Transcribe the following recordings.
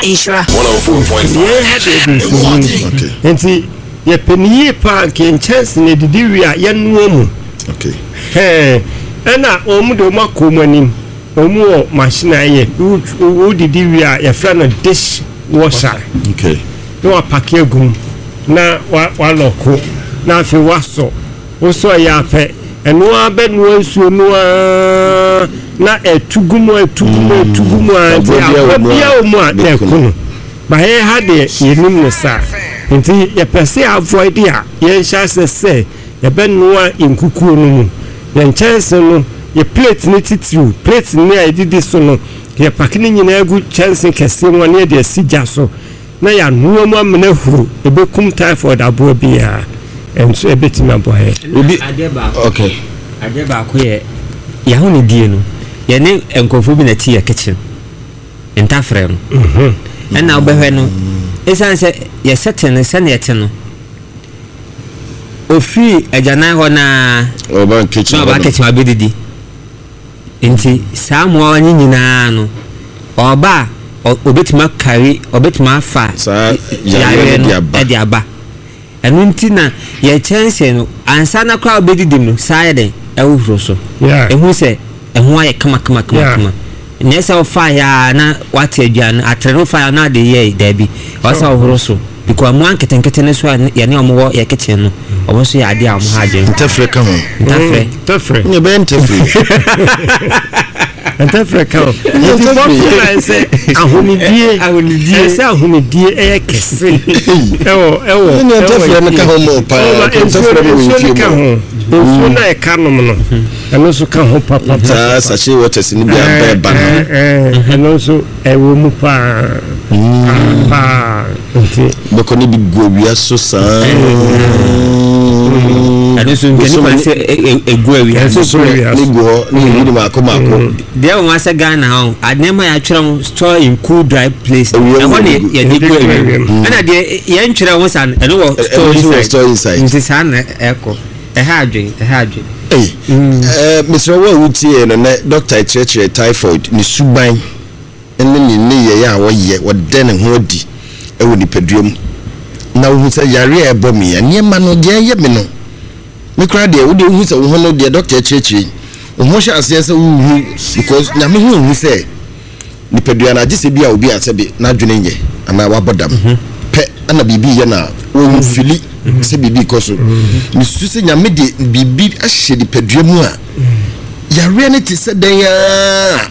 Ishra 104.5. Yeah, okay. Ye penny park in chance ne didi we are yan woman. Okay. Hey, ena omudo makomani omu machine ye wo didi we are your friend dish washer. Okay. No pack gum na wa loko na afi waso wo so ya pe eno abenu ansuo no na etugumu a bia omu a na ekunu ba he ha de yenim no sa nti ye pese avoid a ye hya se ye benua inkukuo no mu ye chance no ye plate ni titru plate ni a didi so no ye pakini nyina agu chance kese mo na de sigya so na ya no mu amena huru ebekum typhoid abo bia enso ebetima boye obi okay adeba ko ye ya ho ne die no ye ne enkofo bi na tie kitchen entafre no na obehwe no esan se ye setene se na yete no ofi ajana ho na oba kitchen abedidi enti samu anyi nyina no oba obetima kari obetima fa ya no aba enu nti na ye chance no ansa na kwa obedidi no saide ewuro so ehu se ehu aye kama nesa ofa ya na wate aduan atreno fa na de ye dabi wasa ohuro so because mo anketenkete ne so ya ne omo ye kitchen no omo so ya ade a mo haje ntafre ka ho ntafre ne be ntafre ntafre ka ho ntafre se ahunidie se ahunidie e kese ewo ne ntafre ne ka ho mo pa ntafre mo ka ho so na e ka no no eno so ka ho papa sa she water sin bia ba no eno so ewo mu pa nti boko ni bi go wia so sa eno so ngeni pa se egu awia so ni go ni mako there one say Ghana how adema ya twere store in cool dry place na ho ne ya ni go awia na de ya ntwere ho san eno wo store inside nti san eko ehadwe Mr. Wawutie no na doctor church typhoid ni suban enne ni ye ya wo ye wode ne ho adi ewo ni peduam na wo se yare e bo me ya ma no de ye me no me kra de wo de hu se wo ho no de doctor church wo ho sha ase se wo because na me hu se ni pedua na gise bia obi asebe na dwene nye ana wabodam pe ana bibi ye na wo fili se bibi koso ni suse nyame de bibi ahye di pedua mu a yare ne ti se dan ya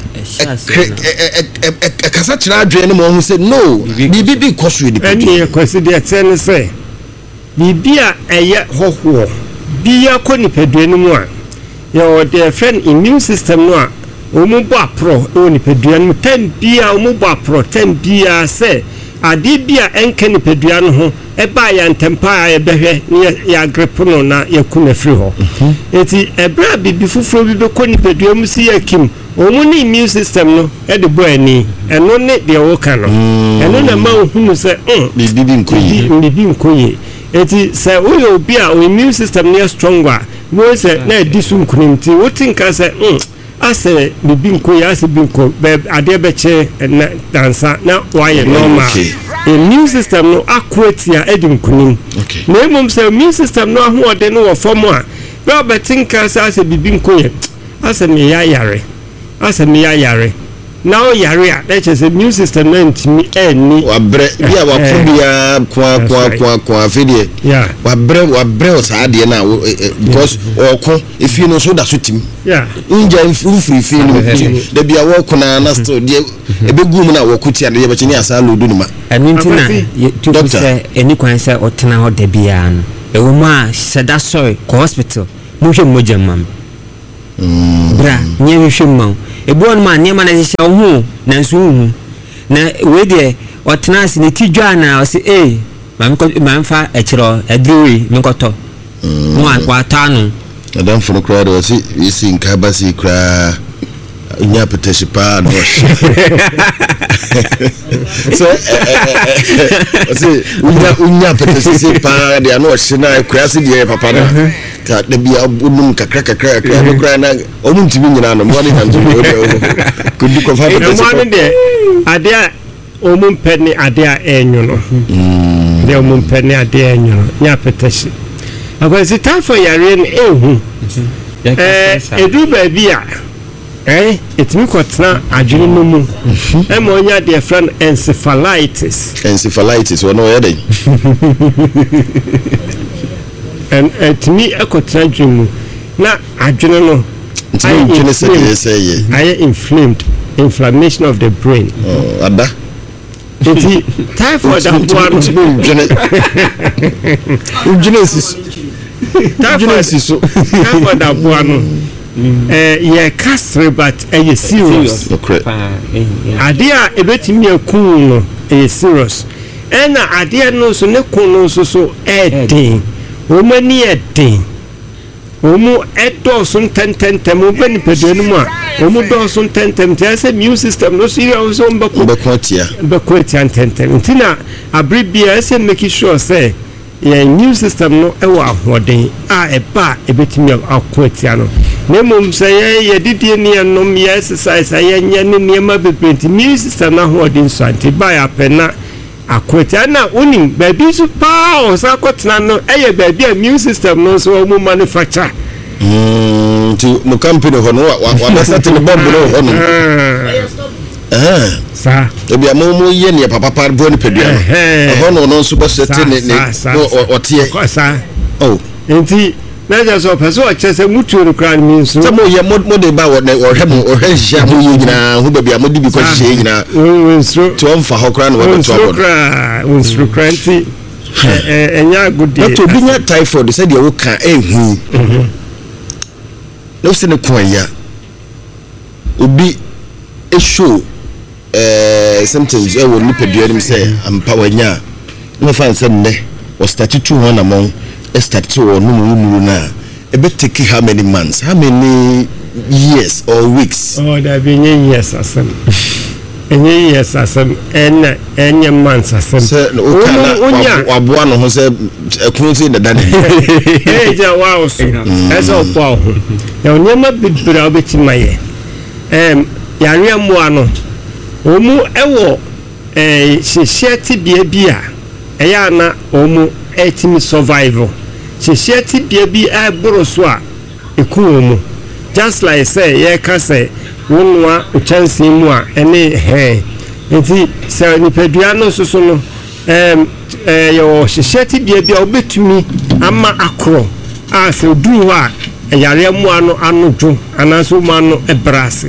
kasa kira adwe ne mo hu se no bibi koso di pedua eni koso de tene se bibi a eye hoho biya ko ni pedua ne mu a ya o de friend immune system no a omu bo apro o ni pedua no ten bia omu bo apro ten bia se ade bia enke ni pedua no ho eba ya ntempa ya behwe ya grepo no na yakuna free ho eti ebra bibi fufuro bi be ko ni pedua mu si yakim omu ni immune system no e de bo ani eno ne de wo ka no eno na ma ohunu se bibi nkoyi eti se wo obi a o immune system ne stronger wo se na disu nkunimti wo tinka se ase bibi nkoyi ase binko be ade beche na dansa na waye normal immune system no akwatia edim kunim na emom se immune system no ahoode no wo form a be obetinka ase bibi nkoyi ase me ya yare na o yare a that is immune system no ntimi eni wabre bia wakubia kwa fidie wabre o saade na because oko efi no so da so tim inja free no da bia wo kuna na store de ebegum na wokutia na ye ni asa lodu numa anintina tu se eni kwan se otena ho da bia no ewo ma seda sorry ko hospital mo hwe moja mam bra nye hwe mam ebu on ma nye ma na hye ho na nso hu na we de otena se ne tidwa na o se mamfa ekiro adiri minkoto mo akwata no adam funu kra do si isi nka basi kra nya peteshi pa no so unya peteshi pa de no shina kra si de papa na ka de bia bunum kakra kra na omuntu bi nyina no mo de kan to kudi ko fa peteshi mo de ade ɔmo mpɛ ne ade a ɛnyo no deɛ ɔmo mpɛ ne ade a ɛnyo no nya apɛtɛhye akwasi tafo yare no ehu edu baabi a etimi kɔtena adwene no mu ɛma ɔnya deɛ frɛ no encephalitis wɔn ɔyɛ dɛ etimi ɛkɔtena adwene mu na adwene no ayɛ inflammation of the brain ada nti typhoid aboa no typhoid aboa no yɛ kasre but ɛyɛ serious adeɛ a ebetumi akun no ɛyɛ serious ɛna adeɛ no nso ne kun no nso so ɛɛden wɔn ani ɛden wɔn ɛdɔɔso ntɛntɛntɛm wɔn bɛ nipadua no mu a wɔn dɔɔso ntɛntɛm te sɛ immune system no so yɛ ɔso bɛkɔ atia ntɛntɛm nti na abere bia ɛsɛ make sure sɛ yɛn immune system no ɛwɔ ahoɔden a ɛba a ebetumi akɔ atia no na mmom sɛ yɛdidie ne yɛnom yɛ exercise a yɛnyɛ ne nneɛma bebree nti immune system no ahoɔden so nti ba yɛ apɛ na akwete na unim baabi so paa osa kotena no eye baabi a immune system no so wo manufacture nti mo company ho no wa basate ne bomb no ho no sa ebi mo ye ne papa bo ne pedua ho no no so basate ne otie sa oh nti na so person o chese mutu no kran mi so mo ye mo de ba wo hwe mo hwe hia mo ye nyina ho baabi a mo de bi ko hye nyina to omfa ho kran no wo to abo unstru kranti enya good day to binya typhoid se de wo ka ehu no se ne konya obi e show symptoms e wo ni pedua nim se ampa wanya no fa nse ne o start to ho na mo start to no na e be take how many months, how many years or weeks? Oh, that be years asem years asem en months asem se o aboa no ho se ekunu se dada ja wow so esa opo ho ya onyema bibira obeti maye yare amoa no omu ewo hyehyɛ tibia bi a ɛyɛ na omu etimi survival hyehyɛ tibia bi aboro so a ekuomu just like say ye ka say wonwa chance mu a ene enti say nipadua no so no yo hyehyɛ tibia bi a obetumi ama akro a se odu a yare amoa no anodwo anaso mu ano ebrase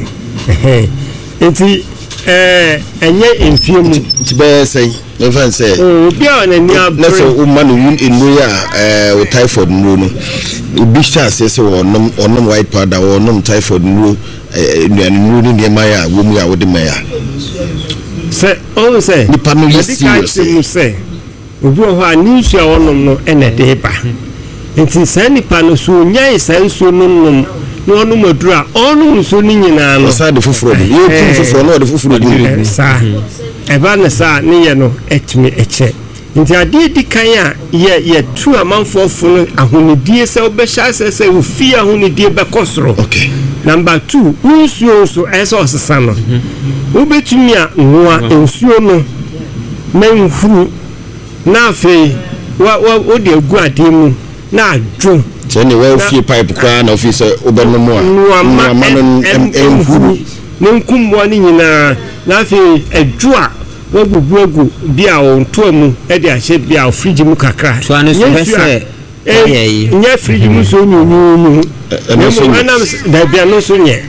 enti enye enfiemu tibe say no fan say obi a na ni abre na so o manu inu ya o typhoid no obi sha say onom white powder onom typhoid no enu ni ma ya wo mu ya wo de ma ya say o say ni panu yi serious say obi o ha ni nsu a onom no ene de ba enti say ni panu so nyai say nsu no nom no no madura onu nso ni nyina no sa de foforo bi ye foforo no de foforo bi sa eba na sa ni ye no etimi eche nti ade di kan a ye tu amanfo funu ahonidie se obehya se ofi ahonidie be kosoro okay number 2 nsuo so ese osesa no obetumi a nwa nsuo no na nhuru na afi wa de agu ade mu na adwo tene we ofie pipe kwa na office obenu mu a ma no enhuru nenkumbo ni nyina na afi adwo a wagugu bi a onto mu e de ahye bi a fridge mu kakra to anu so bese nya fridge mu so nyunu no so anam da bia no so nye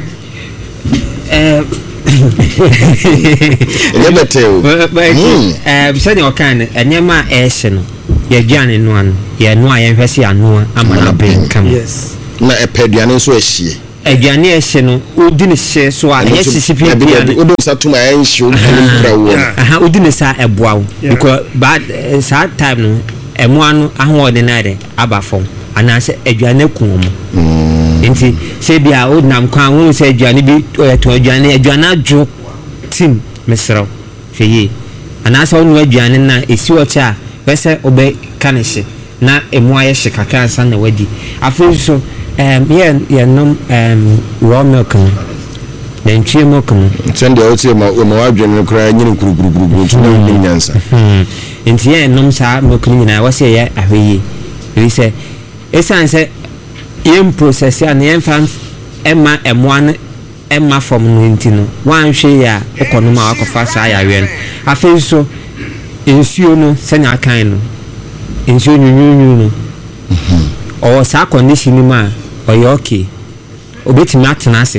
lebeteo bisa ni okan enyema ehye no ye dwane no ano ye no aye hwese ano amana benkam yes na epeduane so ehye aduane ehye no odi ne hye so a ye sisipi aduane odo satuma ehye o brawo aha odi ne sa eboawo because bad sa time no emo ano ahoordinary abafom anase aduane kuomo enti se bia o nam kwan wo se aduane bi o to aduane adwo tim mesraw hweye anase onu aduane na esi oche a wese obe kanishe na emu aye shikaka san na wadi afu so ye nom raw milk nantwie mo kono send the outside ma wadwene kra nyine kuruguruguru tuna nyansa enti ye nom sa mo kono nyina wo se ye ahweyi wi se esan se yem process ya na yemfa emma emoa emma form no enti no wan hwe ya okono ma akofa sa ya we no afei so ensuo no senya kan no ensuo nyunyunyu no o sa condition ma o ye okay obetimi atena ase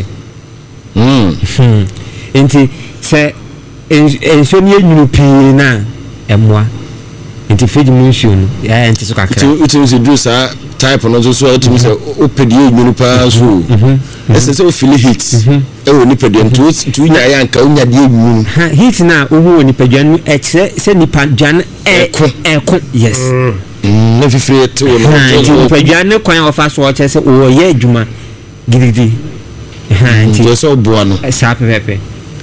enti se ensuo ni enyunu pii na emoa enti feed me ensuo no ya enti so kakra it se do sa type no so ultimate say opedi enyunu pa so ese se o feel heat e wo ni pedi ntu nya ya nka unya de enyunu heat na ohu oni pedwan se nipa dwan eko yes na fifire te wo no pedwan kwan ofa so o chese o ye adwuma gididi nti so bo ano sa pepepe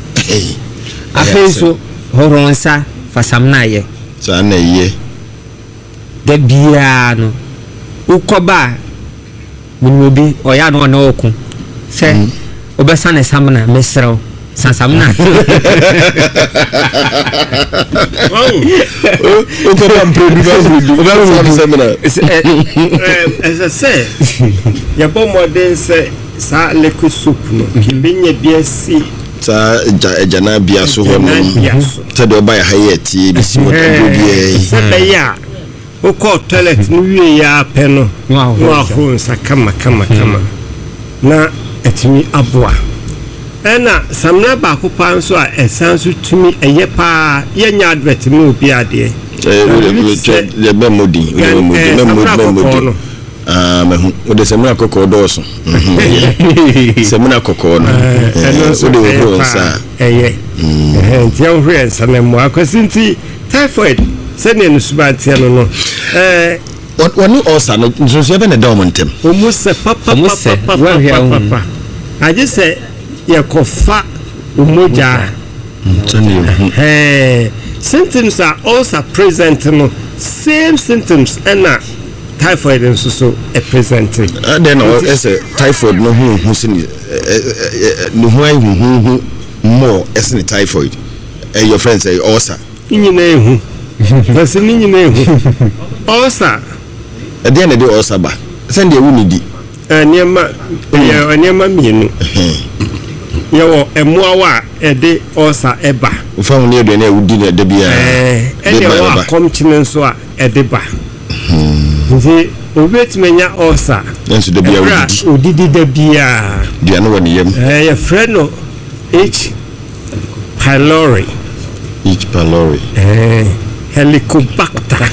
afeso horonsa fasamna ye sa na ye da bia no ukoba munobi oya no na oku se obesa na samna mesrew sasamna ukoba mprodu ba samna as I say ya bomodin se sa liquid soup no kimbenya biasi sa jana bia so ho no te do ba ya hayeti bi si mo do bia se be ya o ko toilet no wie ya pe no wa ho sa kama na etimi aboa ena samna ba ko pa nso a esan so tumi eye pa ye nya advert mi obi ade le be modi mehu o de semuna kokko do so semuna kokko no so de wo sa ntia wo hwe nsana mu akwasinti typhoid sene no subantia no woni osa no nso be na da mo ntem o mu se papa aje se ye kofa umoja symptoms are also present no same symptoms and typhoid and so presented then as a typhoid no who sin no who more as a typhoid your friends say also nyina ehu basi nyina ehu also at the end of the also ba send the wuni di niema mienu yawo emuawa ede osa eba ufamu ne de na ewudi na de bia wa komchine so a ede ba nti obetimenya osa nso de bia odidi de bia dia no woni yem ya freno H pylori Helicobacter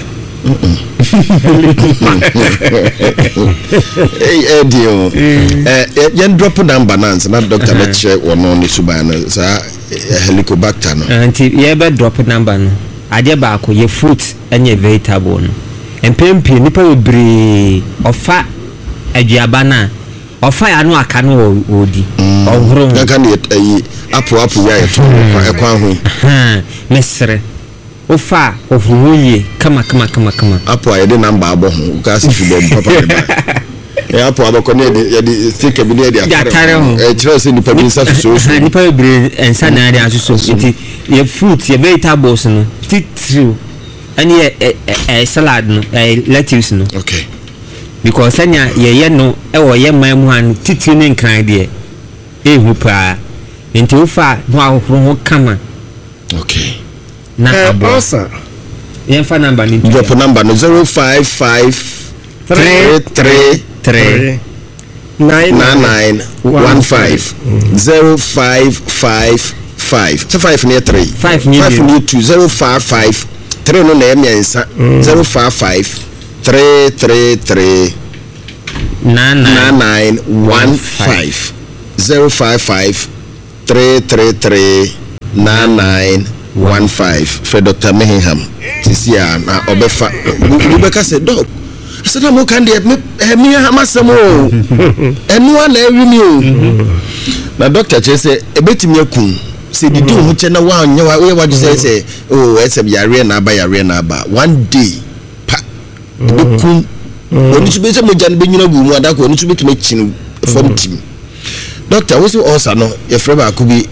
Dio yen drop number nance na doctor let check wono ni subana sa Helicobacter no anti ye be drop number no ade ba ko ye fruit enye vegetable no empempe nipa obre ofa aduaba na ofa ya no aka no odi ohoro nka na apo ya yeto ekwan ho mesre ofa ofuye kama apo ya de number abo ho ka si fibom papa e apo abako ne de stick bi ne de atare e kire se nipa bi nsa so nipa obre ensa na de aso iti ye fruit ye vegetables no titru ani salad no lettuce no okay because anya ye no e wo ye man mu an titru ne nkran de ehu pa nti ofa no ahoro ho kama okay na abosa yen fa number ni drop number no 055 333 9915 0555 5 near 3 5 near 2055 3 no na miensa 055 333 9915 055 333 9915 for Dr. Mehinham Tisia na obefa ubeka se doc asada mo kan de me amasemo enu na ewimi o na doctor che se ebetimi akun se didi ho che na wa nya we wa se oh ese yare na aba one day pa ebekun oni tube se mo jan be nyina gu mu adako oni tube tumi chin from team doctor what's also no your friend could be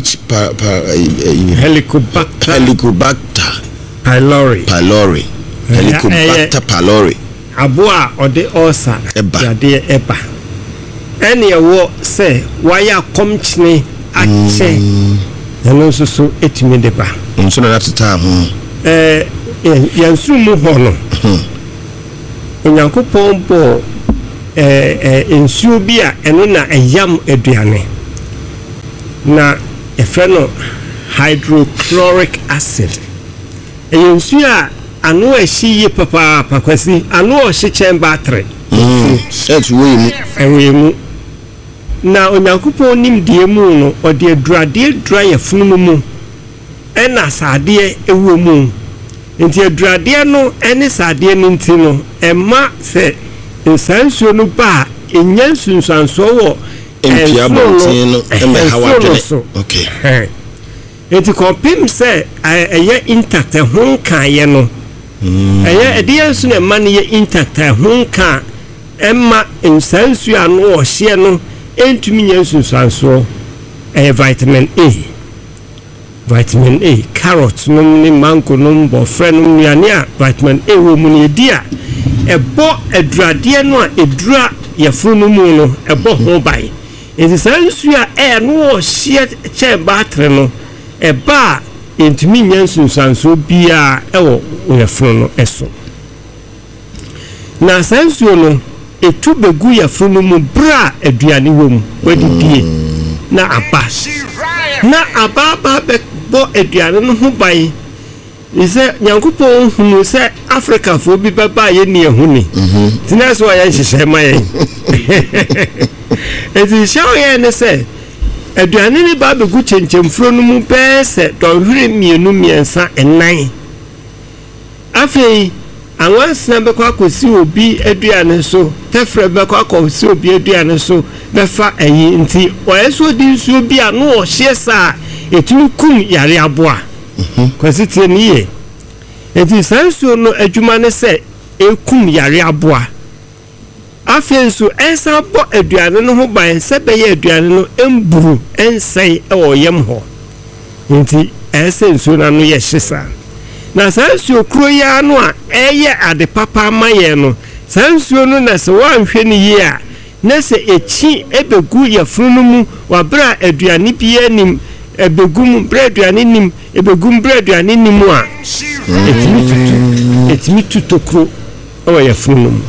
Helicobacter pylori Helicobacter pylori aboa ode osa yade eba ene wo se waya komchine ache eno so etimi de ba nso na tata ho yansu mu ho no onyankopon bo ensuo bi a eno na eyam aduane na efe no hydrochloric acid ensuo a anu ehyi ye papa pakwasi anu ohye chen battery set we mu na onyankopon nim die mu no ode adurade dry funu mu ena sade ewo mu nti adurade no ene sade no nti no ema se nsansuo no ba enyansunsanso wo empiabotin no ema hawadwene okay enti kopim se eye intact ho kan ye no eye ediansu na man ye intact ho kan emma nsansuo ano ohye no entumi nyansunsanso vitamin A carrot no ni mango no bo friend no nuane a vitamin A wo mu ne dia ebo adurade no a edura yefunu mu no ebo ho bai enti sansuo a no ohye che battery no eba entumi nyansunsanso bia ewo yefunu no eso na sansuo no etu begu yefunu mu bra aduane wo mu wadidie na aba be bo aduane no ho bai ise nyankopon hunu se Africa fo bi baba ye ne ehuni tina so ya nhyehyɛ ma ye ezi shaw ye ne se aduane ni ba begu chenchemfuro no mu pese dɔnhwere mienu miensa enan afei anwansa be kwa kosi obi aduane so tefre be kwa kosi obi aduane so befa ayi nti oyeso di nsuo bi a no ohye sa etumi kum yare aboa kwasi tie ni ye enti sansuo no adwuma ne se ekum yare aboa afenso ensa bo aduane no ho ban se be ye aduane no emburu ensai ewo yem ho nti esensuo na no ye hyesa na sansuo kuro ya no a eye ade papa maye no sansuo no na se wanhwe ni ye a na se echi ebegu yafunu mu wabra aduane bia nim ebegum bread aduane nim ebegum bread aduane nim a etimi tutokro o yafunu mu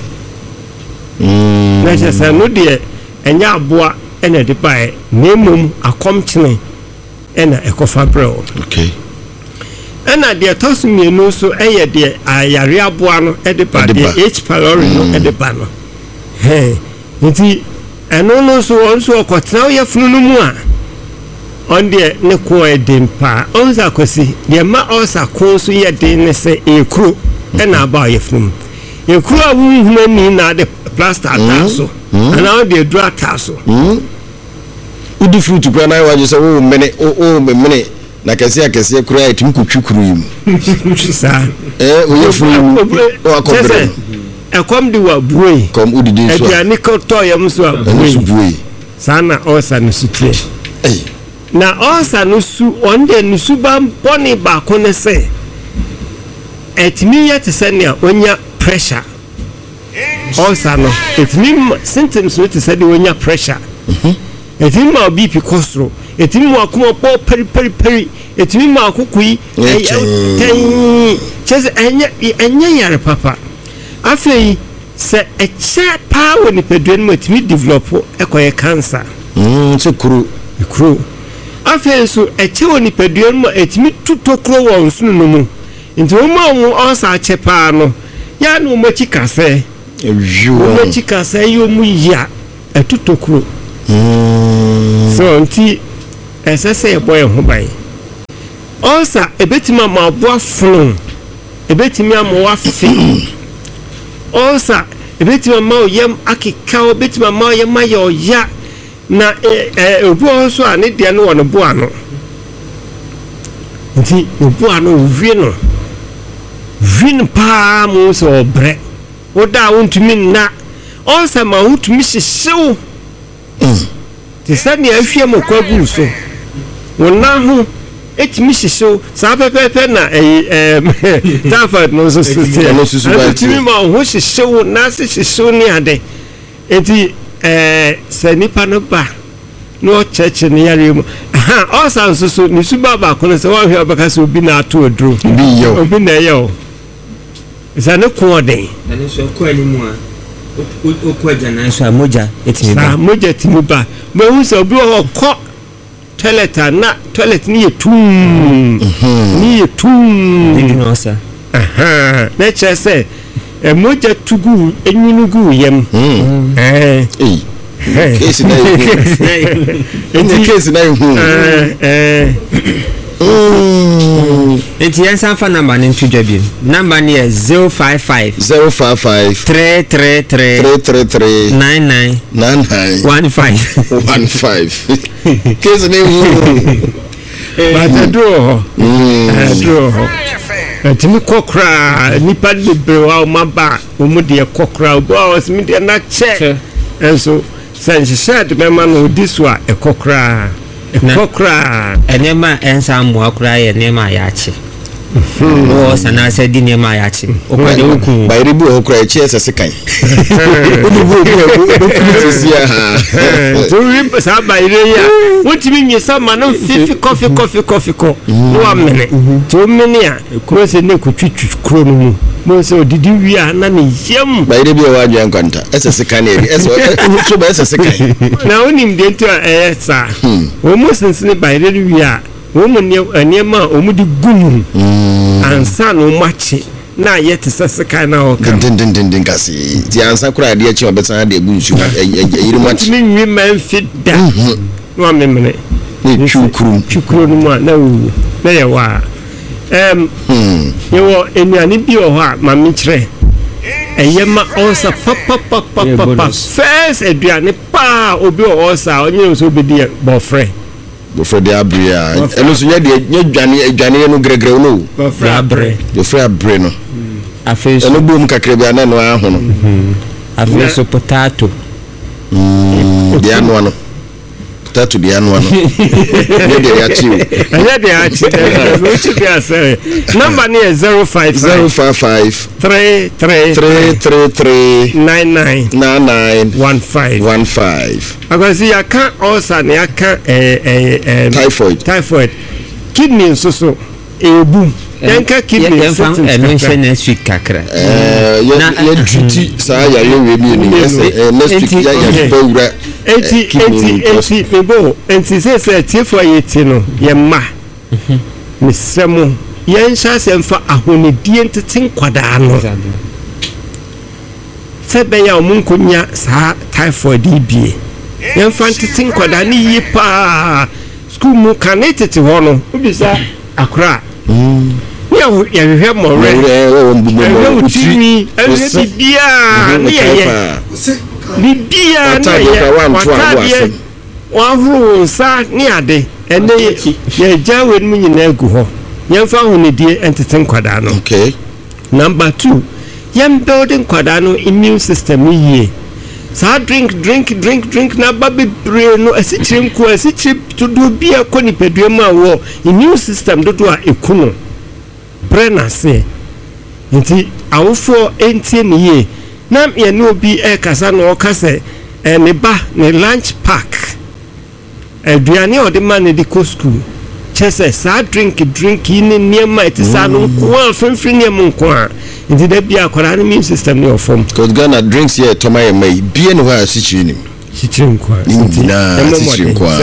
na se no de enya aboa ena de bae nemum akomchene ena ekofa breo okay ena de tosumienu so eye de ayare aboa no ede ba de H pylori no ede ba no nti eno no so onso okotena yafunu no mu a onde ne ko edempa onza akosi de ma osa ko so ye de ne se ekuro ena ba yafunu ekuro a wunhuna ni na de plaster taso ana de dura taso udi fruit kwa na waje se wo mene na kese kura etim kutwukuru yim sa wo furu o akobre ekom di wa buoi kom udidi so aduane ko to yam so buoi sana osa no sutie na osa no su onde no su ba boni ba ko ne se etimi yet se ne onya pressure osa no etimi symptoms no te se de onya pressure etimi ma BP kostro etimi mo akoma po peri etimi ma akokui chese enya yare papa afei se eche power ni peduen mo etimi develop ekoye cancer se kuru afei so eche woni peduen mo etimi tutokro won sunu no mu nti wo ma wo osa che pa no ya no mo chikase mo chikase yo mu ya etutokro so nti esese boy ho bai osa ebetima ma boa funu ebetimi amwa fi osa ebetima ma oyem akika obetima ma oyem ayo ya na obu so ani de no wono boa no nti obu ano vin pa mu so bre oda wontumi na osa ma wontumi hyehyw te sani ahwie mo kwagu so wona ho etimi hyehyɛ saa pɛpɛpɛ na Typhoid no so timi ma ho hyehyɛ na se hyehyɛ ni ade enti sɛ nipa no ba no church ne yare mu also so ni suba ba kono sɛ wa hwe obaka sɛ obi na ato aduro obi na yɛ sɛ ne ko den na ne so ko ani mu a okwa jana so amoja etimi ba amoja timi ba ma hu sɛ obi ho kɔ toilet na toilet ni yetum ni no sa na che se moja tugu enyunugu yem case na case na enti yansa fa number ni ntudwa bi number ni 055 333 99 15 case na but do timi kokra nipa bebre wa maba omu de kokra obo was mi de na che enso sense mema no diswa kokra enema ensa mo akra ye nema ya che o sana se di nema ya che o kwa de oku ba ribu okra che ese kan odu bu tisia ha to rim sa ba ire ya wotimi nyesa ma no fifi coffee no amene to mene a ko se ne ko twitwi kro no mu mo se odidi wi a na ne yem ba ire bi wa adwan kwanta ese kan e ese so ba ese kan na onim de to sa o mo sensene ba ire wi a o mo ne ma o mo di gum ansa no machi na yete seseka na o kan din kasi ti ansa kura de achi obetana de bu nsu yiri machi mi nwi man fida no amemene ni chukuru no ma na wu na ye wa yo enuane bi o ho a ma me kire eyema onsa papa first eduane pa obi o onsa onye so obedi bofre de abria eno so nya dwane no gregre no bofre abre no afeso eno bom kakra bia na no aho no afeso potato de anu no potato de anu no ne de ya chi no chi bia say number ni 055 333 9915 agasi ya kan osa ne aka typhoid kidney so ebu yanka kidney eno next week kakra ya duty sa ya we mi ni next week ya bawura enti mebo enti se tiefo yeti no ye ma misremo yen sha se mfa ahonedie nteten kwada no se be ya omunkonya sa typhoid bie yen fa nteten kwada ni yi pa school mu kanetete ho no obisa akra ya hwe mo re bibia ne bibia na ye wahuru sa ni ade ene ye jawe mu nyina agu ho yemfa honedie enteten kwada no okay number 2 yem building kwada no immune system yie sa drink na baby brain no asichire to do bia koni pedua ma wo immune system dodo a ekuno brain ase nti awofo entie ne ye na ye no bi kasa no kase ne ba ne lunch pack aduane o de man de ko school chese sa drink ni niema etisa no kwa fenfin niema nkwa nti da bia akwara no immune system ne ofom cause Ghana drinks here toma ye mai bia no ha sichiri nim nkwa sichiri nkwa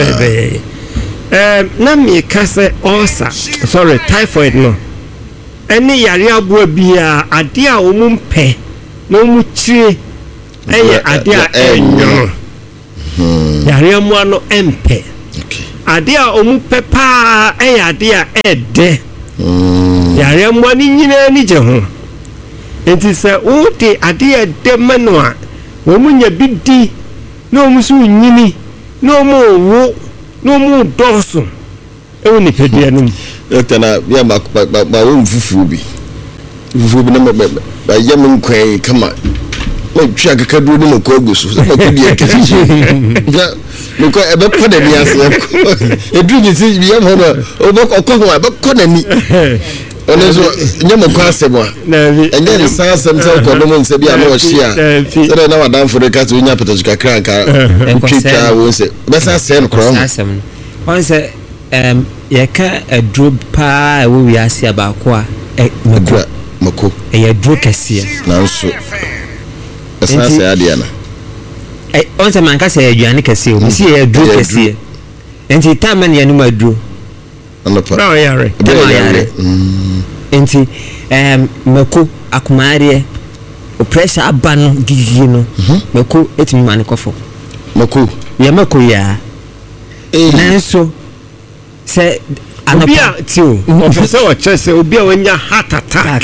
na me kase ulcer sorry typhoid no ene yare aboa bia ade a omumpe na omuchire eye ade a enyo yare mo ano empe ade a omumpe pa eye ade a ede yare mo ni nyina ni je ho enti se o de ade ede mano a omunya bidi na omusu nyini na omu wo doso ewo ni pedua no tana ya ma wo fufu bi na ba yam nkwan kama o twa kakadu no ko agusu so ko die kesi Nko ebe ko na ni ase edu ni si bi yam ho no oboko ho abeko na ni ono so nyemo ko asem a enye ni san asem se ko no mo nse bi a na o hia se na wadan for the cat onya petochika kranka twitwa wo se be sa se no kro asem on se ye ka adro pa e wo wi ase abako a mako e adro kese na nso esa se ade na on se man ka se aduane kese o si e adro kese enti tamen ye no madro anopa na yare enti mako akumare o pressure abano gigi no mako etimi mane kofo mako ya nanso se anopia tio officer o chese obi a wanya heart attack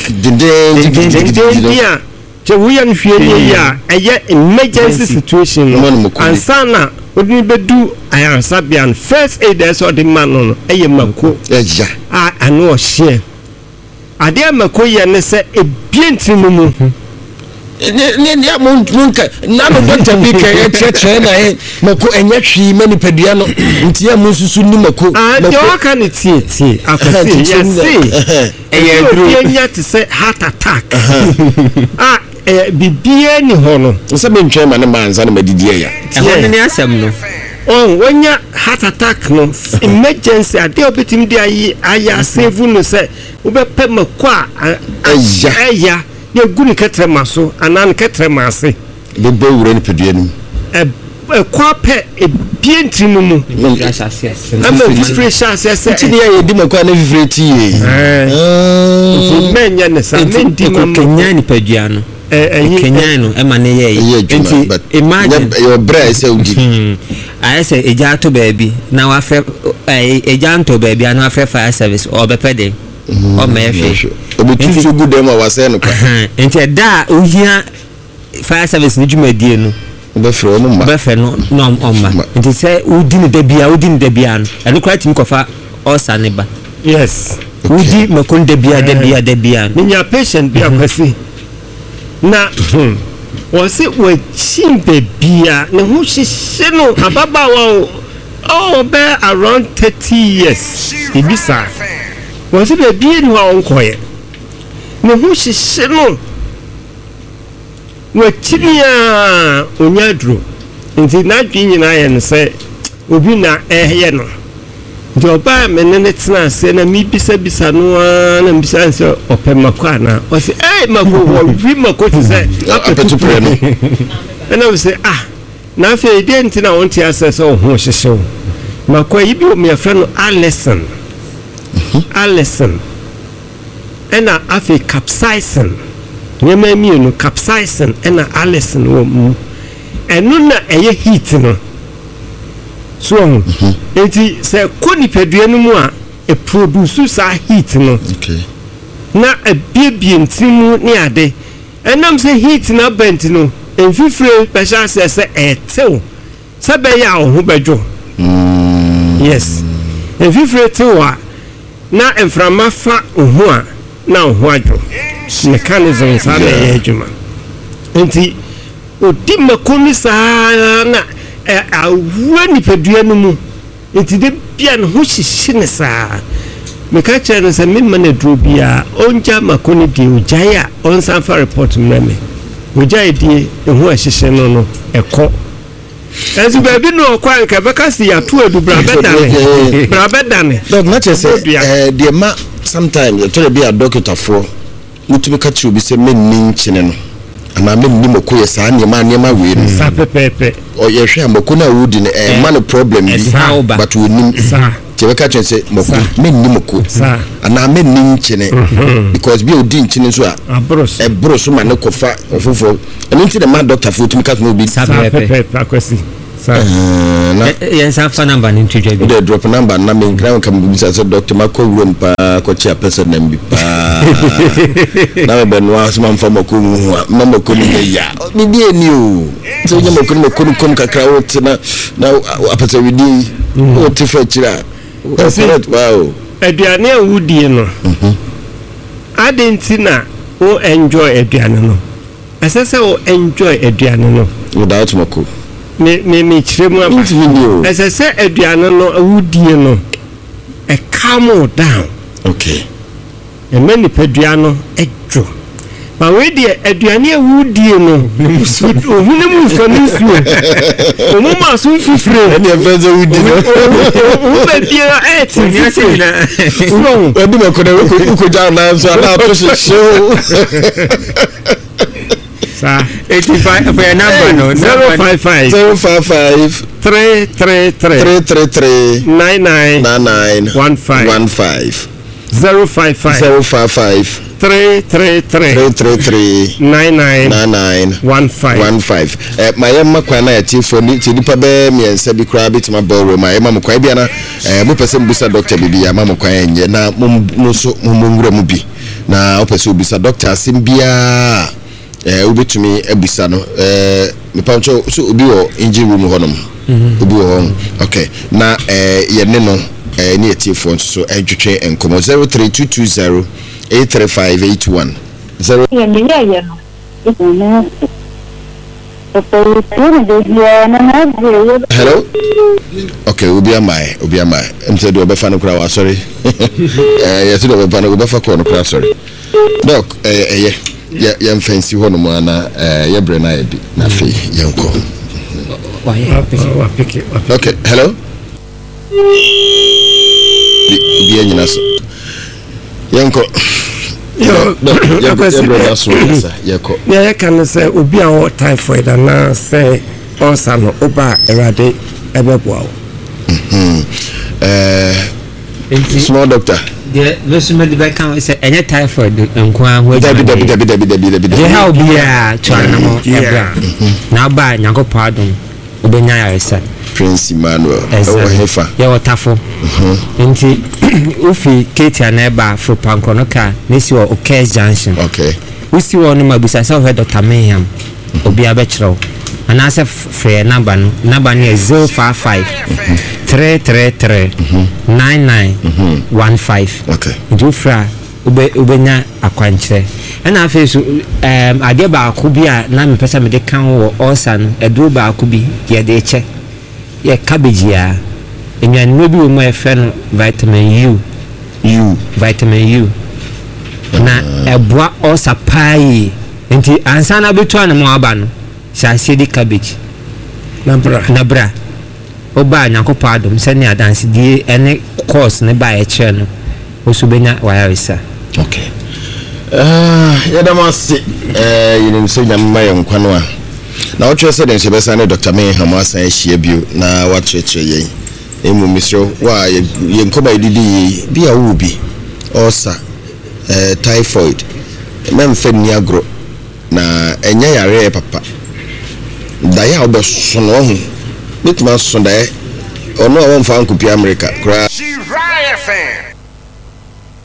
dia che wuya no hwie ni ya eye emergency situation ansana odin bedu ayasabian first aid is or the man no eye mako eja anu o hye ade mako ye ne se ebienti no mu ne munka na no doctor bi ka ye cheche na e mako enya hwi mani padua no ntia mu susu ni mako ade o ka ne tie akwasi yesi eye dru enya te se heart attack bibie ni ho no nsa be ntwe ma ne manza na madidie ya ehon ne asem no wanya heart attack no emergency ade obetim dia aya save no se obepe mako aya ye guni ketrema so anan ketrema ase bebe wure ni pedua ni kwa pe ebientri no mu ama fresh ase ti dia ye di mako na vivre ti ye menya ne sa mendi mako kenya ni pedua no kenya no e ma ne ye enti imagine your brain say uji I say eja to baby na wa fre eja to baby na wa fre fire service o be pede o me hwe obetu good dem wa say no kwa enti da ohia fire service ni dwumadie no be fre no ma be fre no omma enti say udi ni da bia no eno kwa tim kofa o saneba yes udi makonde bia nya patient bia kwasi na wose we chimbe bia ne hu hihye no ababawa be around 30 years ibisa wose be bia ni wa onkoye ne hu hihye no we chinia onyadro nti na dwi nyina ye ne se obi na ehye no Joba menene tena se na mi bisa no na bisa nse opemako na o se mako wo vi mako ti se apetu pre no na o se na fe identi na wonti asese o ho hyehye mako yi bi o me afra no Allison ena afi capsaicin nyema mi no capsaicin ena Allison wo mu enu na eye heat no so enti se koni pedua no mu a e produce sa heat no okay na ebiebie ntimu ni ade enam se heat na bent no enfifre special se etew se be ya ho bedwo yes enfifre tewa na enframa fa ohu a na ohu adwo mechanism sa na ye adwuma enti odi makoni sa na awura ni pedua no mu enti de bia no ho hihye ne saa meka kire no se memma na duro bia onja makoni die ojai a onsan fa report mmeme ojai die ehu ahihye no ekọ ezu ba bi no kwa nka beka si ya to adu brabedane dog na che se de ma sometimes to be a doctor for mutu be ka kire obi se menni nchine no ama menni mako ye saa ne ma we no sa pepepe o ye hwe mako na wudi ne man problem bi but wonim we ka kire se mako menni mako ana menni nchine because bi odi nchine so a ebros ma ne kofa ofofo eno nti de ma doctor for tumi ka no bi sa pepepe akwesi na yen sa fa number ni ntudwa bi de drop number na me nkra kam bi sa doctor mako room pa ko chia person na mbi pa na be no asma mfa mako mu mama ko ni ya ni die ni o so nya mako kom kakra o tina na apata widi o tifa chira wow aduane a wudie no adentina o enjoy aduane no asese o enjoy aduane no without mako me kyerɛ mu aba ɛsɛ sɛ aduane no awudie no calm down. Okay. Ɛma nipadua no ɛdwo ma wei deɛ aduane awudie no ohune mu nso ne nsuo ɔmo ma so mfifire ɛne ɛfɛ sɛ wudi no ɔmo baabiara ɛte nyase na ɛde mɛkɔdɛ wokɔgya na nso ana ato hyehyew saa 85 for your number no 055 333 99 15 055 333 99 mayɛma kwan na yɛtiefo ni nipa bɛɛ miɛnsa bi koraa bɛtumi abɔwrɛ ma ɛma mo kwan bia na mopɛ sɛ mbusa doctor bibi ama mo kwan ɛnyɛ na mo nso nwura mu bi na wopɛ sɛ obisa doctor asɛm biaa wobɛtumi abusa no mepankyɛ so obi wɔ engine room hɔ nom obi wɔ hɔ okay na yɛne no ne yɛtiefo nso so adwetwe nkɔmmɔ 03220 83581 0 hello okay obi amai mse do obefa no kura wa sorry yes do obefa no obefa ko no kura sorry doc ye mfancy ho no mu ana ye bre na ye bi na fe ye nko okay hello obi anyina so ye nko ya kan say obi a wo typhoid na say ulcer no oba erade ebeboa small doctor the listen the back can say any typhoid nko ahu dabi je ha obi a twa na mo na ba nyakopo adom obenya yaresa Prince Emmanuel hefa ya watafo nti ufi Katie na eba for pankonoka nesi wo Okes Junction okay usi wo no mabusa sa ho Dr. Mayhem obi abechro ana se free number no 055 333 9915 okay nti fra ubenya akwankyere na afi so ade ba ko bi a na mepesa me de kan wo ulcer no eduro ba ko bi ye de che ye cabbage ya enyan no bi wo mo efe no vitamin U na eboa ulcer pai nti ansa na betu an mo aba no sha di cabbage na bra oba nyakopo adom se ne adanse die ene course ne ba e che no osubenya wayarisa okay yadamase yinim so nyamma yankwan a na wotwe se den sebesa ne Dr. Mayhem asan ahia bio na watwetwe yen emu misro wa yenkoba ididi bi a wo bi ulcer typhoid memfe ni agro na enya yare papa da ya oboso no ho bituma so da ono a won fa nkopia America kra